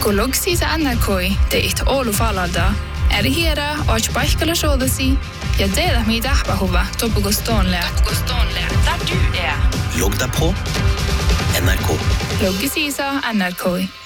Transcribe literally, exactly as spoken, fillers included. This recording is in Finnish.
Go log siis N R K teit Oulu Falalda. Er hiera och paikalla shodasi. Ja det med ahbahuva topugo stonle. Topugo stonle. Där du är. Logg deg på N R K. Logg siis N R K.